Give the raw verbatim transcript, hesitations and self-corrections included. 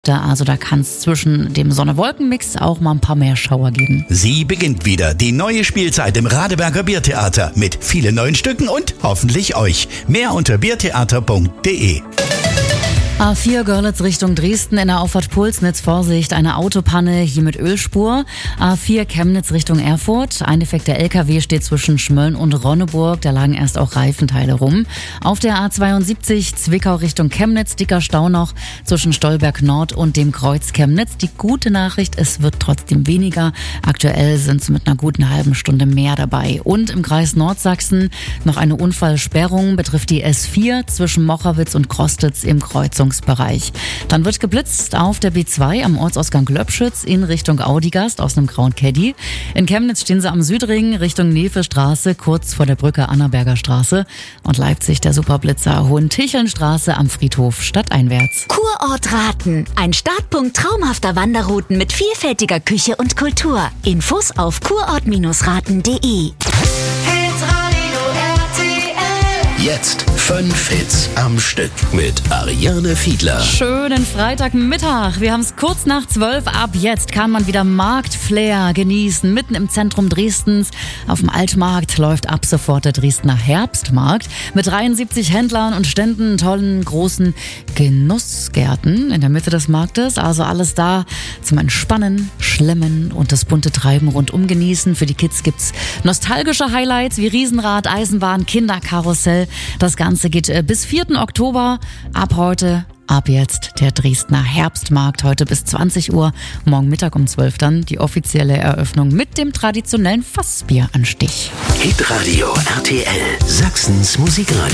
Also da kann es zwischen dem Sonne-Wolken-Mix auch mal ein paar mehr Schauer geben. Sie beginnt wieder, die neue Spielzeit im Radeberger Biertheater mit vielen neuen Stücken und hoffentlich euch. Mehr unter biertheater punkt de. A vier Görlitz Richtung Dresden in der Auffahrt Pulsnitz. Vorsicht, eine Autopanne hier mit Ölspur. A vier Chemnitz Richtung Erfurt. Ein defekter L K W steht zwischen Schmölln und Ronneburg. Da lagen erst auch Reifenteile rum. Auf der A zweiundsiebzig Zwickau Richtung Chemnitz. Dicker Stau noch zwischen Stolberg Nord und dem Kreuz Chemnitz. Die gute Nachricht, es wird trotzdem weniger. Aktuell sind es mit einer guten halben Stunde mehr dabei. Und im Kreis Nordsachsen noch eine Unfallsperrung, betrifft die S vier zwischen Mochawitz und Krostitz im Kreuzungsbereich. Dann wird geblitzt auf der B zwei am Ortsausgang Glöbschütz in Richtung Audigast aus einem grauen Caddy. In Chemnitz stehen sie am Südring Richtung Nevestraße, kurz vor der Brücke Annaberger Straße. Und Leipzig der Superblitzer Hohentichelnstraße am Friedhof stadteinwärts. Kurort Raten. Ein Startpunkt traumhafter Wanderrouten mit vielfältiger Küche und Kultur. Infos auf kurort raten punkt de. Jetzt fünf Hits am Stück mit Ariane Fiedler. Schönen Freitagmittag. Wir haben es kurz nach zwölf. Ab jetzt kann man wieder Marktflair genießen. Mitten im Zentrum Dresdens. Auf dem Altmarkt läuft ab sofort der Dresdner Herbstmarkt. Mit dreiundsiebzig Händlern und Ständen, tollen, großen Genussgärten in der Mitte des Marktes. Also alles da zum Entspannen, Schlemmen und das bunte Treiben rundum genießen. Für die Kids gibt's nostalgische Highlights wie Riesenrad, Eisenbahn, Kinderkarussell. Das Ganze geht bis vierten Oktober. Ab heute, ab jetzt der Dresdner Herbstmarkt. Heute bis zwanzig Uhr, morgen Mittag um zwölf dann die offizielle Eröffnung mit dem traditionellen Fassbieranstich. Hitradio R T L, Sachsens Musikradio.